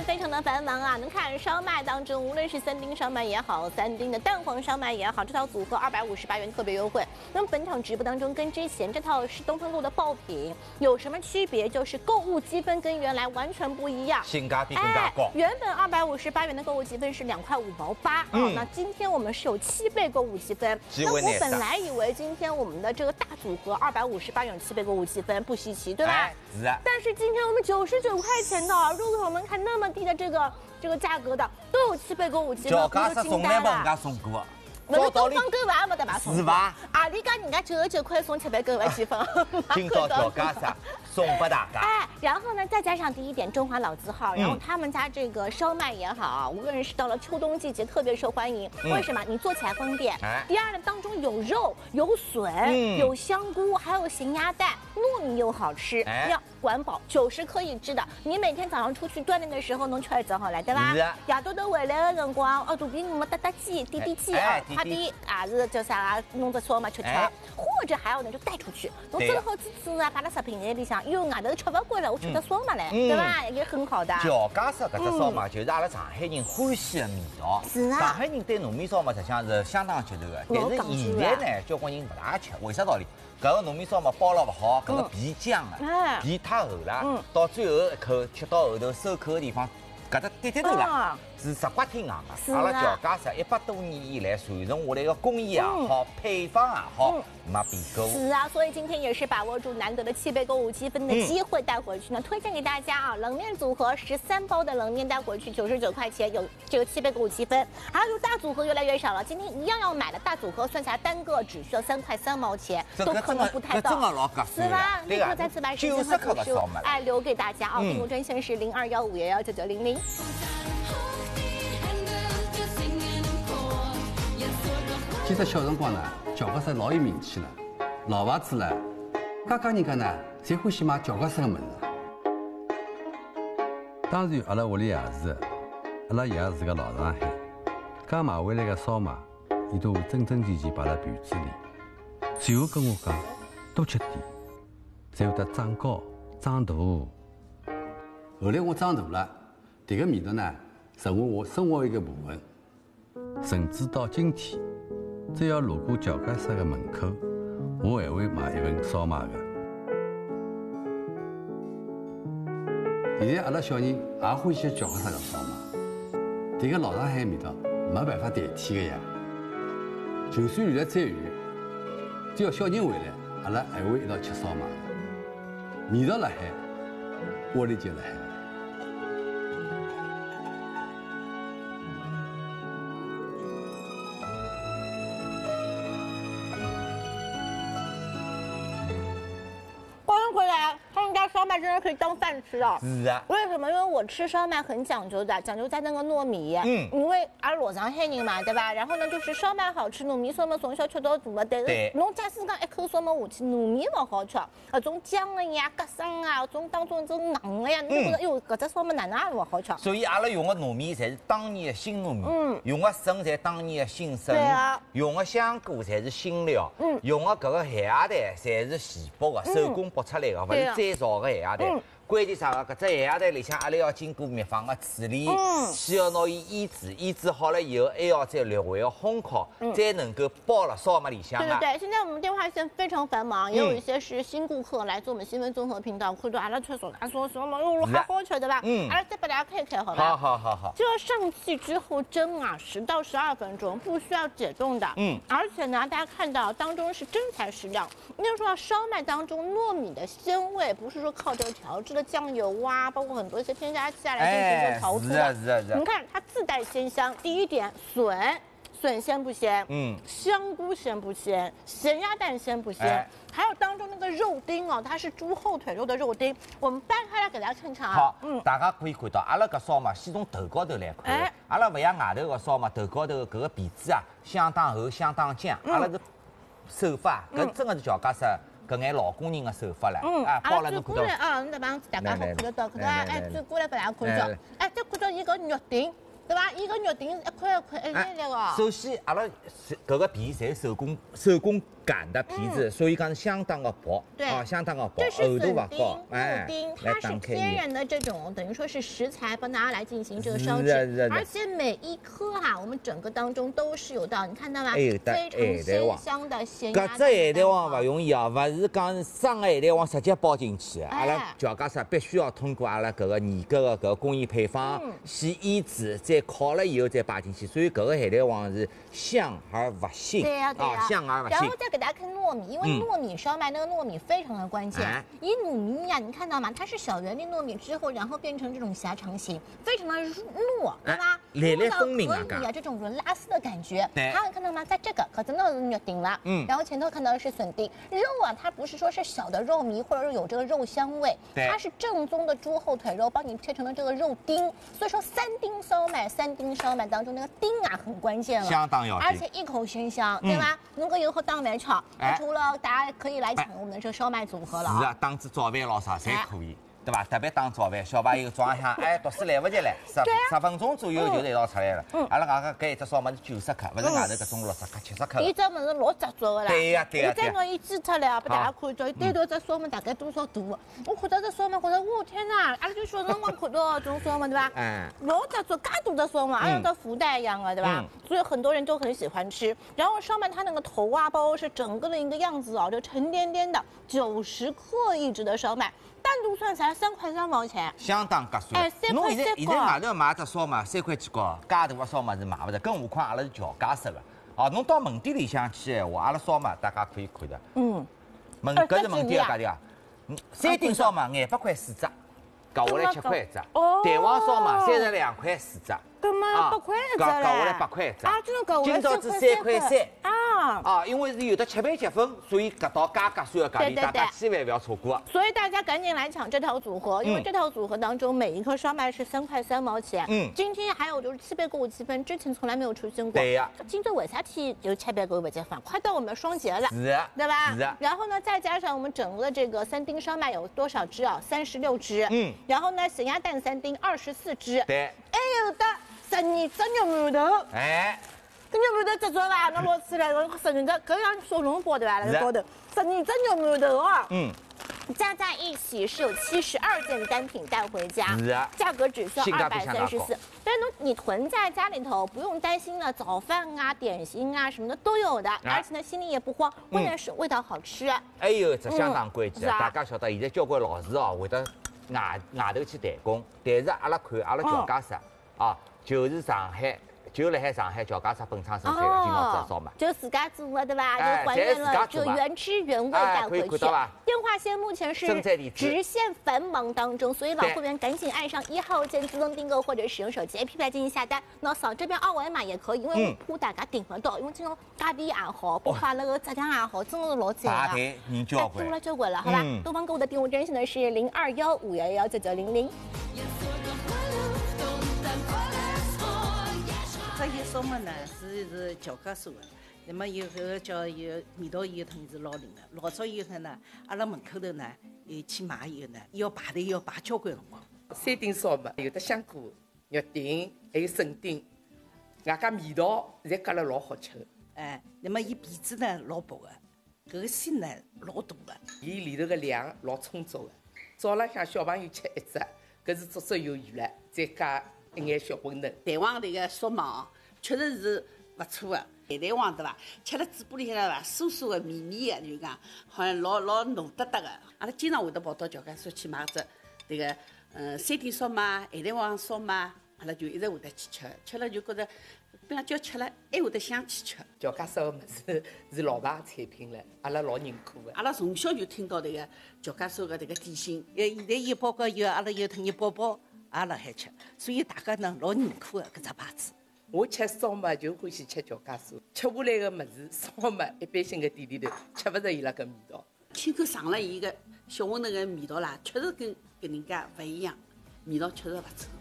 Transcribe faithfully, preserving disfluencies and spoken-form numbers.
天非常的繁忙啊！能看烧麦当中，无论是三丁烧麦也好，三丁的蛋黄烧麦也好，这套组合二百五十八元特别优惠。那么本场直播当中跟之前这套是东方路的爆品有什么区别？就是购物积分跟原来完全不一样， 性价比更加高。 哎、原本二百五十八元的购物积分是两块五毛八，嗯、哦，那今天我们是有七倍购物积分。那我本来以为今天我们的这个大组合二百五十八元七倍购物积分不稀奇，对吧？ 哎、是啊。 但是今天我们九十九块钱的，如果我们看那么低的这个这个价格的，都有七倍购物积分， 叫家是从来没人家送过。 那个东方购物也没得吧送？ 是吧？ 啊，你讲人家九十九块送七倍购物积分， 今朝叫家啥送给大家。 哎，然后呢，再加上第一点中华老字号，然后他们家这个烧麦也好，无论是到了秋冬季节特别受欢迎。嗯、为什么？你做起来方便。哎、第二呢，当中有肉、有笋、嗯、有香菇，还有咸鸭蛋，糯米又好吃，哎、要管饱，九十克一支的。你每天早上出去锻炼的时候能吃得正好来，对吧？夜到头回来的辰光，哦，肚皮我们打打鸡、点点鸡啊，快点也是叫啥啊，弄只烧麦吃吃。哎、或者还有呢，就带出去，侬做了好几次啊，摆到食品店里向，哟，外头吃不惯了，我吃的烧麦嘞，嗯、对吧？也很好的。 叫家式搿只烧麦就是阿拉上海人欢喜的味道。 是啊。 上海人对糯米烧麦实际上是相当接受的，但是现在呢，交关人不大吃，为啥道理？搿个糯米烧麦包了不好，搿个皮僵了，皮太厚了，到最后一口吃到后头收口的地方，搿只滴滴头了。是十八天硬的，阿拉乔家式一百多年以来传承下来的工艺也好，配方也好，没变过。 是啊，所以今天也是把握住难得的七倍购物积分的机会带回去呢，推荐给大家啊，冷面组合十三包的冷面带回去九十九块钱，有这个七倍购物积分。还有大组合越来越少了，今天一样要买的大组合算下来单个只需要三块三毛钱，都可能不太到， 真的老合算， 是吧？立刻再次把时间和图数哎留给大家啊，订购专线是零二幺五幺幺九九零零。 记得小辰光呢，乔克斯老有名气了，老牌子了，家家人家呢，侪欢喜买乔克斯的物事。当然，阿拉屋里也是，阿拉爷是个老上海，刚买回来的烧麦，伊都会整整齐齐摆辣盘子里，随后跟我讲，多吃点，才会得长高长大。后来我长大了，这个味道呢，成为我生活的一个部分，甚至到今天。只要路过乔家社的门口，我还会买一份烧麦的。现在阿拉小人也欢喜乔家社的烧麦，这个老上海味道没办法代替的呀。就算离得再远，只要小人回来，阿拉还会一道吃烧麦的。味道辣海，窝里就辣海。 烧麦真的可以当饭吃啊！ 是啊。 为什么？因为我吃烧麦很讲究的，讲究在那个糯米。嗯。因为阿拉老上海人嘛，对吧？然后呢，就是烧麦好吃，糯米烧麦从小吃到大嘛。但是侬假使讲一口烧麦下去，糯米不好吃，那种浆的呀、隔生啊，种当中这种硬的呀，你就觉得哟，搿只烧麦哪能也不好吃。 所以阿拉用的糯米侪是当年的新糯米，嗯，用的笋侪当年的新笋， 对啊， 用的香菇侪是新料，嗯，用的搿个咸鸭蛋侪是现剥的，手工剥出来的，勿是再造的咸鸭蛋。关键啥个？搿只咸鸭蛋里向，阿拉要经过秘方的处理，嗯，先要拿伊腌制，腌制好了以后，还要再略微的烘烤，嗯，才能够包了烧麦里向。 对对对，现在我们电话线非常繁忙，也有一些是新顾客来自我们新闻综合频道，看到阿拉吃烧，他说烧麦哟好好吃，对吧？嗯，阿拉再把大家看看，好吧？ 好好好好。 这个上气之后蒸啊，十到十二分钟，不需要解冻的。嗯，而且呢，大家看到当中是真材实料，应该说烧麦当中糯米的鲜味，不是说靠这个调制的酱油啊。包括很多一些添加剂啊来进行这个调制的， 哎、是啊是啊是啊。 你看它自带鲜香，第一点笋，笋鲜不鲜？嗯。香菇鲜不鲜？咸鸭蛋鲜不鲜？哎、还有当中那个肉丁哦，它是猪后腿肉的肉丁，我们掰开来给大家看看啊。 好，嗯，大家可以看到，阿拉搿烧麦先从头高头来看，哎、阿拉勿像外头个烧麦，头高头搿个皮子啊相当厚相当浆，嗯、阿拉是手法，搿真的是乔家式。搿眼老工人的手法了，嗯，啊，包了侬看到啊，侬来帮大家好看得到，看到啊，哎，转过来给大家看到，哎，再看到伊搿肉丁，对对吧？一个肉丁一块一块一块的哦。 首先，阿拉搿个皮侪手工手工擀的皮子，所以讲是相当的薄， 对啊，相当的薄， 这是厚度笋不高， 丁、木丁，它是天然的这种，等于说是食材，帮大家来进行这个烧制，而且每一颗哈，我们整个当中都是有到，你看到吗？非常鲜香的咸鸭蛋。搿只海带黄勿容易啊，勿是讲生海带黄直接包进去，阿拉调家师必须要通过阿拉搿个严格的搿个工艺配方，先腌制，再烤了以后再摆进去，所以搿个海带黄是香而不腥。 对呀对呀， 香而不腥。 然后再给大家看糯米，因为糯米烧麦那个糯米非常的关键。以糯米呀，你看到吗？它是小圆粒糯米之后，然后变成这种狭长型，非常的糯，对吧？ 粒粒分明啊， 可以啊，这种软拉丝的感觉。对，还有看到吗？在这个可真的是肉丁了，嗯，然后前头看到的是笋丁肉啊，它不是说是小的肉糜，或者是有这个肉香味，它是正宗的猪后腿肉，帮你切成了这个肉丁。所以说三丁烧麦，三丁烧麦当中那个丁啊很关键了， 相当要紧， 而且一口鲜香，对吧？能够以后当饭吃，那除了大家可以来抢我们的这个烧麦组合了。 是啊，当子早饭老啥侪可以。对吧？特别当早饭，小朋友早浪向哎读书来不及了，十十分钟左右就一道出来了。阿拉外个搿一只烧麦是九十克，勿是外头搿种六十克、七十克。 伊只物事老执着个啦。 对呀对呀。 伊再拿伊煎出来啊，拨大家看到，伊单独只烧麦大概多少大？我看到这烧麦，觉得哇天哪！阿拉就小辰光看到这种烧麦，对吧？嗯。老执着，介大的烧麦，像个福袋一样的，对吧？所以很多人都很喜欢吃。然后烧麦它那个头啊，包括是整个的一个样子啊，就沉甸甸的，九十克一只的烧麦。单独算才三块三毛钱， 相当合算。哎，侬现在现在外头买只烧麦三块几高，介大个烧麦是买不着，更何况阿拉是调价式的。哦，侬到门店里向去闲话，阿拉烧麦大家可以看的。嗯。门搿是门店个价钿啊。三丁烧麦廿八块四只，搞下来七块一只。哦。蛋黄烧麦三十两块四只。 干嘛八块一只嘞？ 搞下来八块一只。 啊，真的搞下来今朝子三块三。 啊。 啊，因为是有的七倍积分，所以搿道加合算的价钿，大家千万不要错过。 所以大家赶紧来抢这套组合，因为这套组合当中每一颗烧麦是三块三毛钱。嗯。今天还有就是七倍购物积分，之前从来没有出现过。 对呀。 今朝为啥天有七倍购物积分？快到我们双节了。 是啊。 对吧？ 是啊。 然后呢，再加上我们整个这个三丁烧麦有多少只啊？三十六只。嗯。然后呢，咸鸭蛋三丁二十四只。 对。 还有的。十二只肉馒头， 哎， 搿肉馒头执着伐？侬拿出来，十二个，搿像小笼包对伐？那个高头，十二只肉馒头哦，嗯，加在一起是有七十二件单品带回家， 是啊， 价格只需要二百三十四。但是呢，你囤在家里头，不用担心了，早饭啊、点心啊什么的都有的，而且呢，心里也不慌，关键是味道好吃。 还有一只相当关键，大家晓得，现在交关老师哦会得外外头去打工，但是阿拉看阿拉调家师啊。就是上海，就辣海上海乔家师本厂生产的，今朝吃烧麦， 就自家做的对吧？就还原了，就原汁原味带回去。电话线目前是直线繁忙当中，所以老会员赶紧按上一号键自动订购，或者使用手机 A P P 来进行下单。那扫这边二维码也可以，因为我怕大家订不到，因为这种价钿也好，包括那个质量也好，真的是老赞啊！人交关， 多了交关了，好吧？东方购物的订货专线呢是零二幺五幺幺九九零零。 这些烧麦呢是是乔家做的，那么有个叫有味道有汤是老灵的。老早以后呢，阿拉门口头呢，有去买以后呢，要排队要排交关辰光。 三丁烧麦有的香菇、肉丁，还有笋丁，外加味道侪夹了老好吃的。 哎，那么伊皮子呢老薄的，搿个馅呢老大的， 伊里头个量老充足的。早浪向小朋友吃一只，搿是足足有余了，再加一眼小馄饨。 蛋黄这个烧麦哦，确实是不错的。海带黄对伐？吃了嘴巴里向伐，酥酥的、绵绵的，就讲好像老老糯得得的。阿拉经常会得跑到乔家社去买只这个嗯三丁烧麦、海带黄烧麦，阿拉就一直会得去吃，吃了就觉着，不要叫吃了，还会得想去吃。 乔家社个物事是老牌产品了，阿拉老认可的。 阿拉从小就听到这个乔家社个这个点心，呃，现在有包括有阿拉有特有包包。也辣海吃，所以大家呢老认可的搿只牌子。 我吃烧麦就欢喜吃乔家社，吃下来个物事烧麦一般性个店里头吃勿着伊拉搿味道。 亲口尝了伊个小馄饨个味道啦，确实跟跟人家勿一样，味道确实勿错。